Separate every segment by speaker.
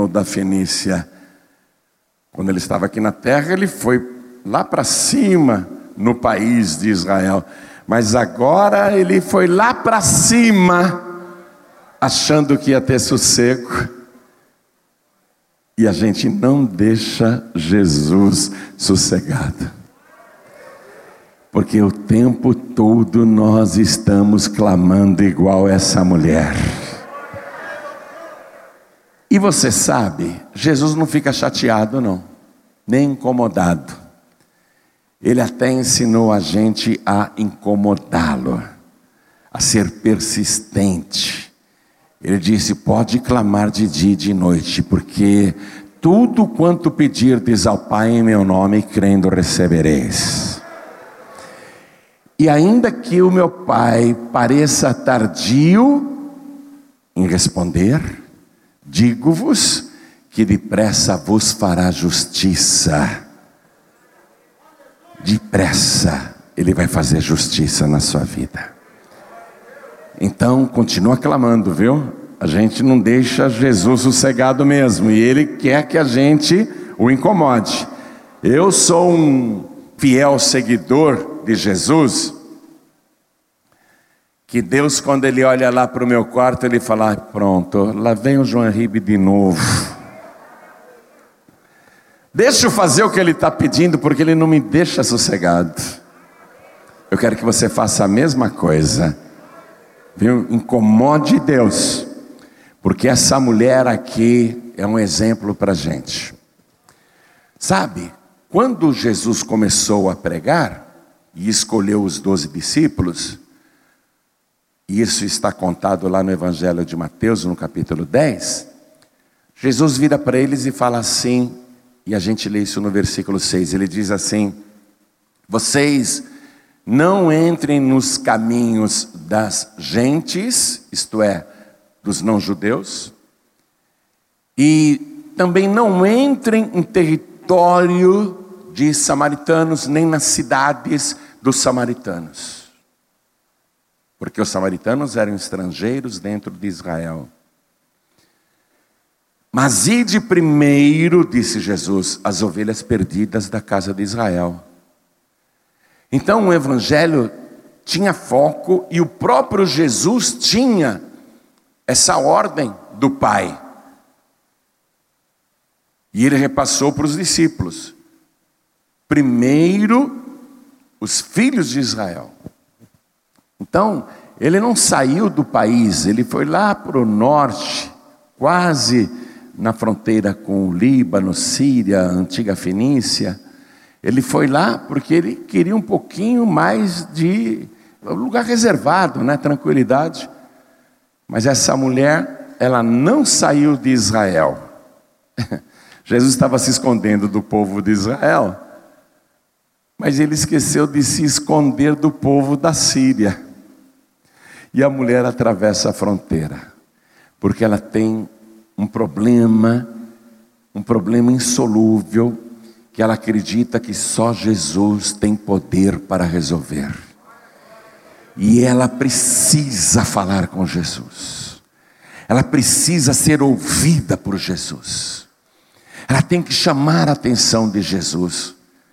Speaker 1: reino da Fenícia. Quando ele estava aqui na terra, ele foi lá para cima no país de Israel. Mas agora ele foi lá para cima, achando que ia ter sossego. E a gente não deixa Jesus sossegado. Porque o tempo todo nós estamos clamando igual essa mulher. E você sabe, Jesus não fica chateado não, nem incomodado. Ele até ensinou a gente a incomodá-lo, a ser persistente. Ele disse, pode clamar de dia e de noite, porque tudo quanto pedirdes ao Pai em meu nome, crendo recebereis. E ainda que o meu Pai pareça tardio em responder, digo-vos que depressa vos fará justiça. Depressa Ele vai fazer justiça na sua vida. Então continua clamando, viu? A gente não deixa Jesus sossegado mesmo, e Ele quer que a gente o incomode. Eu sou um fiel seguidor de Jesus, que Deus, quando Ele olha lá para o meu quarto, Ele fala, pronto, lá vem o João Ribe de novo. Deixa eu fazer o que Ele está pedindo, porque Ele não me deixa sossegado. Eu quero que você faça a mesma coisa, viu? Incomode Deus, porque essa mulher aqui é um exemplo para a gente. Sabe, quando Jesus começou a pregar, e escolheu os 12 discípulos, e isso está contado lá no Evangelho de Mateus, no capítulo 10, Jesus vira para eles e fala assim, e a gente lê isso no versículo 6, ele diz assim, vocês não entrem nos caminhos das gentes, isto é, dos não-judeus, e também não entrem em território de samaritanos, nem nas cidades dos samaritanos. Porque os samaritanos eram estrangeiros dentro de Israel. Mas ide primeiro, disse Jesus, as ovelhas perdidas da casa de Israel. Então o evangelho tinha foco, e o próprio Jesus tinha essa ordem do Pai. E ele repassou para os discípulos. Primeiro, os filhos de Israel. Então, ele não saiu do país, ele foi lá para o norte, quase na fronteira com o Líbano, Síria, antiga Fenícia. Ele foi lá porque ele queria um pouquinho mais de lugar reservado, né? Tranquilidade. Mas essa mulher, ela não saiu de Israel. Jesus estava se escondendo do povo de Israel, mas ele esqueceu de se esconder do povo da Síria. E a mulher atravessa a fronteira, porque ela tem um problema insolúvel, que ela acredita que só Jesus tem poder para resolver. E ela precisa falar com Jesus. Ela precisa ser ouvida por Jesus. Ela tem que chamar a atenção de Jesus.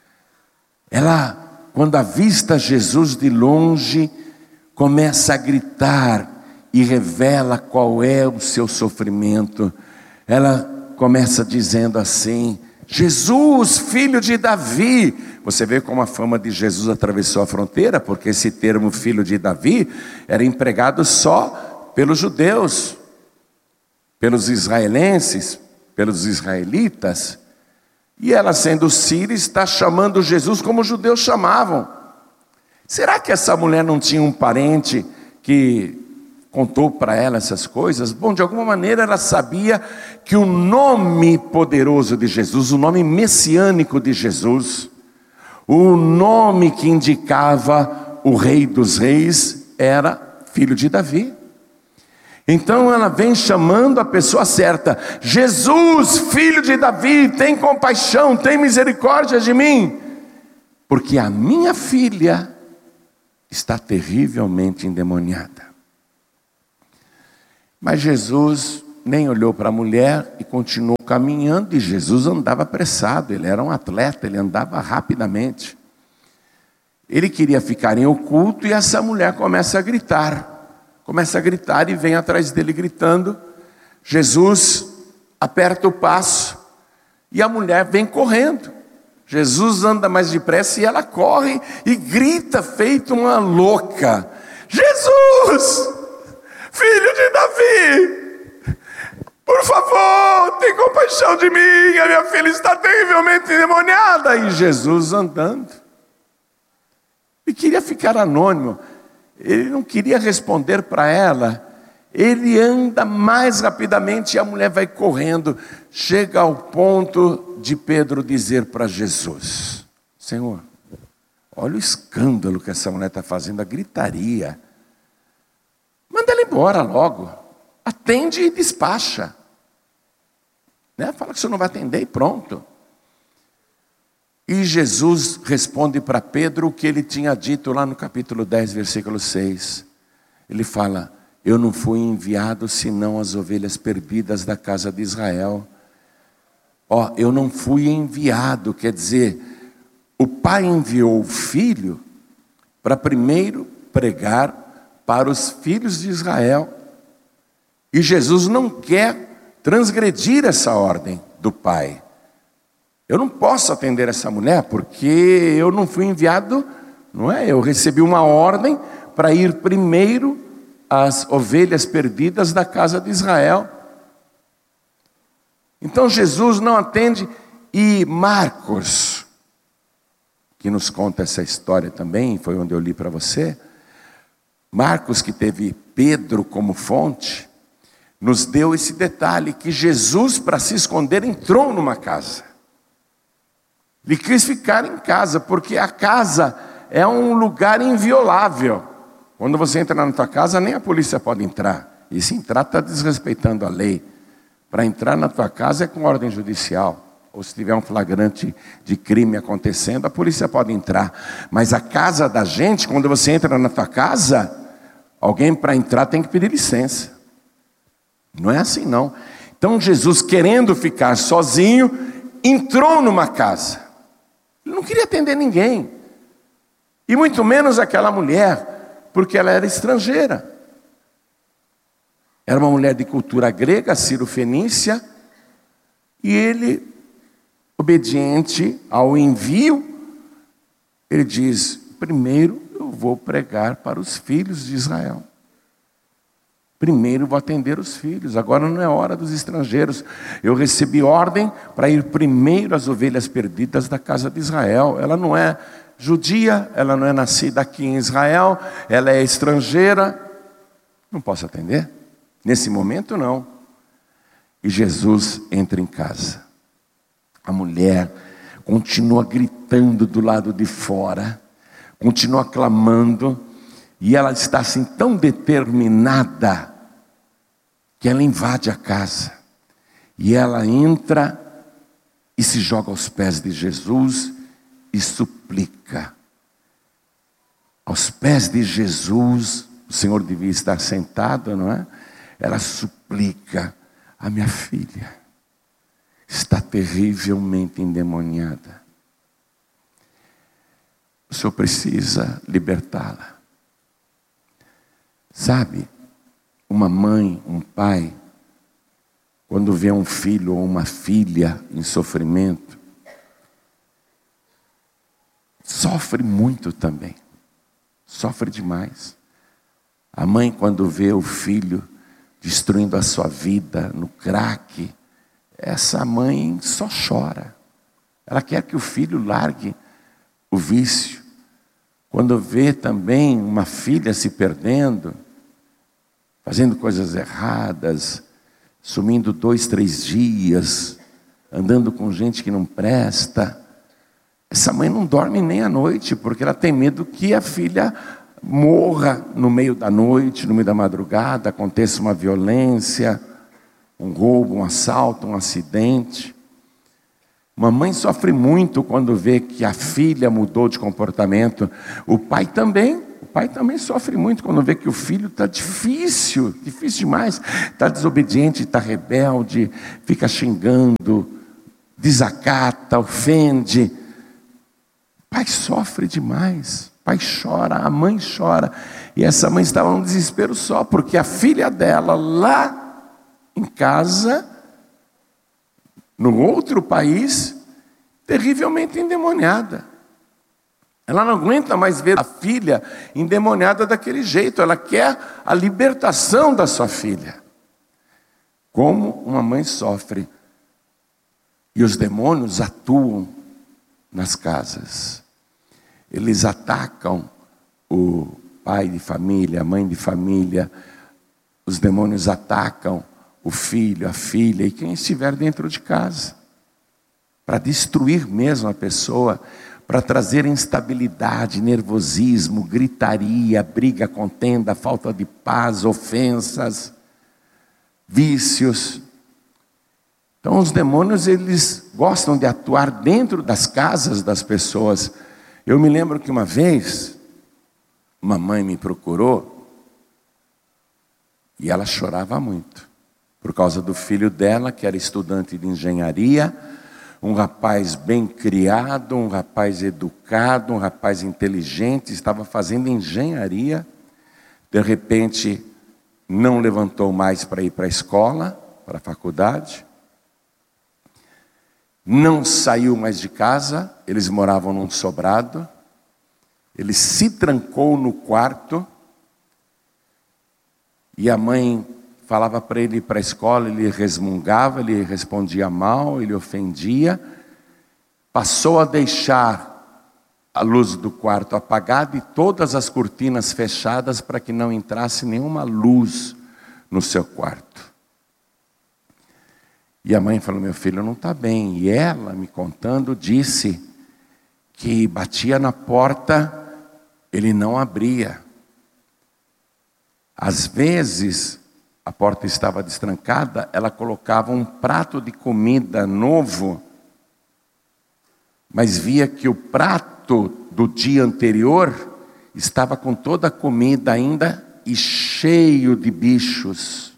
Speaker 1: Ela, quando avista Jesus de longe, começa a gritar e revela qual é o seu sofrimento. Ela começa dizendo assim: Jesus, filho de Davi. Você vê como a fama de Jesus atravessou a fronteira, porque esse termo filho de Davi era empregado só pelos judeus, pelos israelenses, pelos israelitas. E ela, sendo síria, está chamando Jesus como os judeus chamavam. Será que essa mulher não tinha um parente que contou para ela essas coisas? Bom, de alguma maneira ela sabia que o nome poderoso de Jesus, o nome messiânico de Jesus, o nome que indicava o rei dos reis, era filho de Davi. Então ela vem chamando a pessoa certa: Jesus, filho de Davi, tem compaixão, tem misericórdia de mim, porque a minha filha está terrivelmente endemoniada. Mas Jesus nem olhou para a mulher e continuou caminhando. E Jesus andava apressado, ele era um atleta, ele andava rapidamente. Ele queria ficar em oculto e essa mulher começa a gritar e vem atrás dele gritando. Jesus aperta o passo e a mulher vem correndo. Jesus anda mais depressa e ela corre e grita feito uma louca: Jesus, filho de Davi, por favor, tem compaixão de mim, a minha filha está terrivelmente endemoniada. E Jesus andando. Ele queria ficar anônimo, ele não queria responder para ela. Ele anda mais rapidamente e a mulher vai correndo. Chega ao ponto de Pedro dizer para Jesus: Senhor, olha o escândalo que essa mulher está fazendo, a gritaria. Manda ela embora logo, atende e despacha, né? Fala que você não vai atender e pronto. E Jesus responde para Pedro o que ele tinha dito lá no capítulo 10, versículo 6. Ele fala: eu não fui enviado senão as ovelhas perdidas da casa de Israel. Eu não fui enviado, quer dizer, o pai enviou o filho para primeiro pregar para os filhos de Israel. E Jesus não quer transgredir essa ordem do pai. Eu não posso atender essa mulher porque eu não fui enviado, não é? Eu recebi uma ordem para ir primeiro às ovelhas perdidas da casa de Israel. Então Jesus não atende. E Marcos, que nos conta essa história também, foi onde eu li para você. Marcos, que teve Pedro como fonte, nos deu esse detalhe, que Jesus, para se esconder, entrou numa casa. Ele quis ficar em casa, porque a casa é um lugar inviolável. Quando você entra na tua casa, nem a polícia pode entrar. E se entrar, está desrespeitando a lei. Para entrar na tua casa é com ordem judicial. Ou se tiver um flagrante de crime acontecendo, a polícia pode entrar. Mas a casa da gente, quando você entra na tua casa, alguém para entrar tem que pedir licença. Não é assim não. Então Jesus, querendo ficar sozinho, entrou numa casa. Ele não queria atender ninguém. E muito menos aquela mulher, porque ela era estrangeira. Era uma mulher de cultura grega, sírio-fenícia, e ele, obediente ao envio, ele diz: primeiro eu vou pregar para os filhos de Israel. Primeiro vou atender os filhos, agora não é hora dos estrangeiros. Eu recebi ordem para ir primeiro às ovelhas perdidas da casa de Israel. Ela não é judia, ela não é nascida aqui em Israel, ela é estrangeira. Não posso atender? Nesse momento não. E Jesus entra em casa. A mulher continua gritando do lado de fora, continua clamando, e ela está assim tão determinada que ela invade a casa. E ela entra e se joga aos pés de Jesus e suplica. Aos pés de Jesus, o Senhor devia estar sentado, não é? Ela suplica: a minha filha está terrivelmente endemoniada. O Senhor precisa libertá-la. Sabe, uma mãe, um pai, quando vê um filho ou uma filha em sofrimento, sofre muito também. Sofre demais. A mãe, quando vê o filho destruindo a sua vida no crack, essa mãe só chora. Ela quer que o filho largue o vício. Quando vê também uma filha se perdendo, fazendo coisas erradas, sumindo 2, 3 dias, andando com gente que não presta, essa mãe não dorme nem à noite, porque ela tem medo que a filha morra no meio da noite, no meio da madrugada, aconteça uma violência, um roubo, um assalto, um acidente. Uma mãe sofre muito quando vê que a filha mudou de comportamento. O pai também pai também sofre muito quando vê que o filho está difícil demais. Está desobediente, está rebelde, fica xingando, desacata, ofende. O pai sofre demais, o pai chora, a mãe chora. E essa mãe estava num desespero só, porque a filha dela lá em casa, no outro país, terrivelmente endemoniada. Ela não aguenta mais ver a filha endemoniada daquele jeito. Ela quer a libertação da sua filha. Como uma mãe sofre. E os demônios atuam nas casas. Eles atacam o pai de família, a mãe de família. Os demônios atacam o filho, a filha e quem estiver dentro de casa. Para destruir mesmo a pessoa, para trazer instabilidade, nervosismo, gritaria, briga, contenda, falta de paz, ofensas, vícios. Então os demônios, eles gostam de atuar dentro das casas das pessoas. Eu me lembro que uma vez, uma mãe me procurou e ela chorava muito, por causa do filho dela, que era estudante de engenharia, um rapaz bem criado, um rapaz educado, um rapaz inteligente, estava fazendo engenharia, de repente não levantou mais para ir para a escola, para a faculdade, não saiu mais de casa, eles moravam num sobrado, ele se trancou no quarto, e a mãe falava para ele ir para a escola, ele resmungava, ele respondia mal, ele ofendia. Passou a deixar a luz do quarto apagada e todas as cortinas fechadas para que não entrasse nenhuma luz no seu quarto. E a mãe falou, meu filho não está bem. E ela, me contando, disse que batia na porta, ele não abria. Às vezes a porta estava destrancada, ela colocava um prato de comida novo, mas via que o prato do dia anterior estava com toda a comida ainda e cheio de bichos.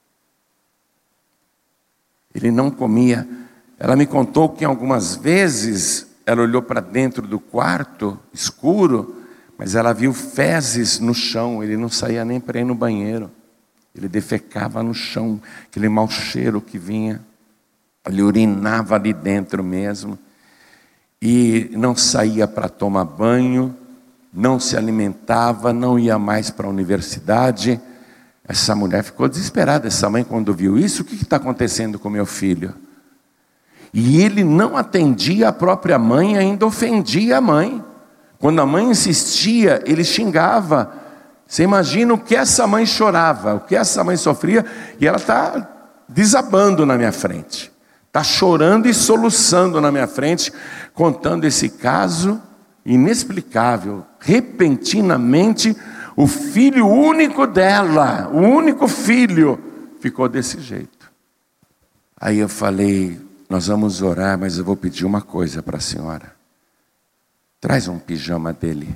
Speaker 1: Ele não comia. Ela me contou que algumas vezes ela olhou para dentro do quarto escuro, mas ela viu fezes no chão, ele não saía nem para ir no banheiro. Ele defecava no chão, aquele mau cheiro que vinha. Ele urinava ali dentro mesmo. E não saía para tomar banho, não se alimentava, não ia mais para a universidade. Essa mulher ficou desesperada. Essa mãe, quando viu isso, o que está acontecendo com meu filho? E ele não atendia a própria mãe, ainda ofendia a mãe. Quando a mãe insistia, ele xingava. Você imagina o que essa mãe chorava, o que essa mãe sofria, e ela está desabando na minha frente. Está chorando e soluçando na minha frente, contando esse caso inexplicável. Repentinamente, o filho único dela, o único filho, ficou desse jeito. Aí eu falei, nós vamos orar, mas eu vou pedir uma coisa para a senhora. Traz um pijama dele.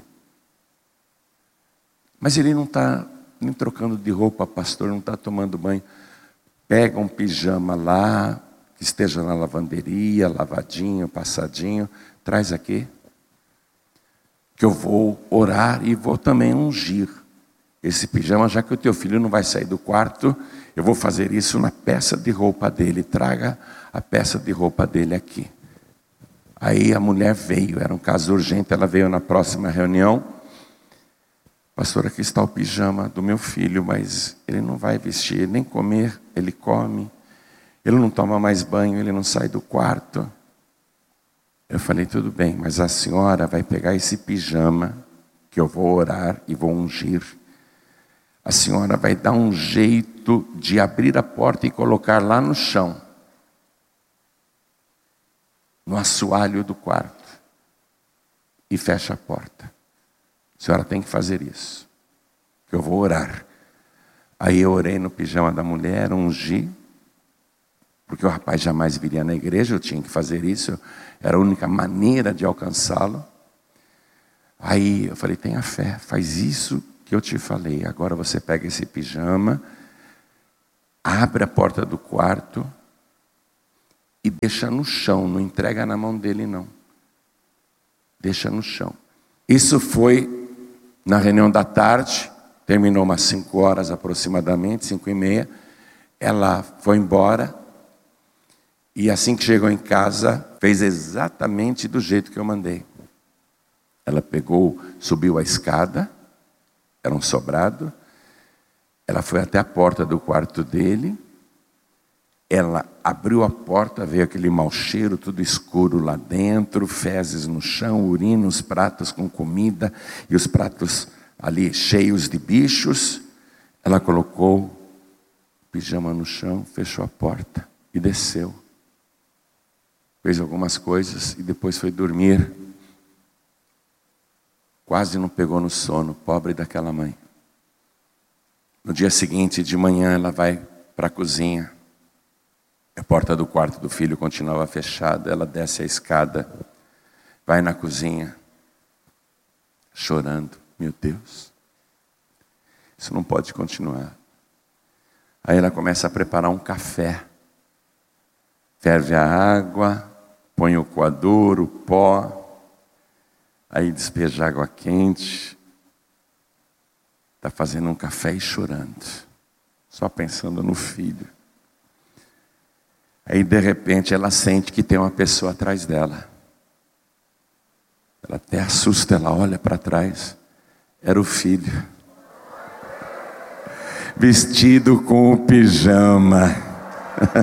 Speaker 1: Mas ele não está nem trocando de roupa, pastor, não está tomando banho. Pega um pijama lá, que esteja na lavanderia, lavadinho, passadinho, traz aqui. Que eu vou orar e vou também ungir esse pijama, já que o teu filho não vai sair do quarto, eu vou fazer isso na peça de roupa dele. Traga a peça de roupa dele aqui. Aí a mulher veio, era um caso urgente, ela veio na próxima reunião. Pastor, aqui está o pijama do meu filho, mas ele não vai vestir, nem comer, ele come. Ele não toma mais banho, ele não sai do quarto. Eu falei, tudo bem, mas a senhora vai pegar esse pijama, que eu vou orar e vou ungir. A senhora vai dar um jeito de abrir a porta e colocar lá no chão, no assoalho do quarto, e fecha a porta. A senhora tem que fazer isso, que eu vou orar. Aí eu orei no pijama da mulher, ungi, porque o rapaz jamais viria na igreja, eu tinha que fazer isso, era a única maneira de alcançá-lo. Aí eu falei, tenha fé, faz isso que eu te falei. Agora você pega esse pijama, abre a porta do quarto e deixa no chão, não entrega na mão dele não. Deixa no chão. Isso foi na reunião da tarde, terminou umas 5 horas aproximadamente, 5:30. Ela foi embora e assim que chegou em casa, fez exatamente do jeito que eu mandei. Ela pegou, subiu a escada, era um sobrado, ela foi até a porta do quarto dele, ela abriu a porta, veio aquele mau cheiro, tudo escuro lá dentro, fezes no chão, urina, os pratos com comida, e os pratos ali cheios de bichos. Ela colocou o pijama no chão, fechou a porta e desceu. Fez algumas coisas e depois foi dormir. Quase não pegou no sono, pobre daquela mãe. No dia seguinte, de manhã, ela vai para a cozinha. A porta do quarto do filho continuava fechada. Ela desce a escada, vai na cozinha, chorando. Meu Deus, isso não pode continuar. Aí ela começa a preparar um café. Ferve a água, põe o coador, o pó. Aí despeja água quente. Está fazendo um café e chorando. Só pensando no filho. Aí de repente ela sente que tem uma pessoa atrás dela. Ela até assusta, ela olha para trás. Era o filho. Vestido com o pijama.